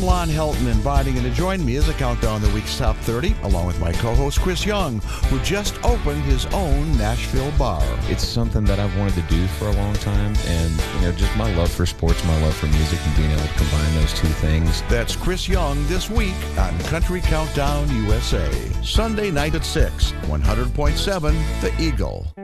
Lon Helton inviting you to join me as I count down the week's top 30, along with my co-host Chris Young, who just opened his own Nashville bar. It's something that I've wanted to do for a long time, and just my love for sports, my love for music, and being able to combine those two things. That's Chris Young this week on Country Countdown USA. Sunday night at 6, 100.7 The Eagle.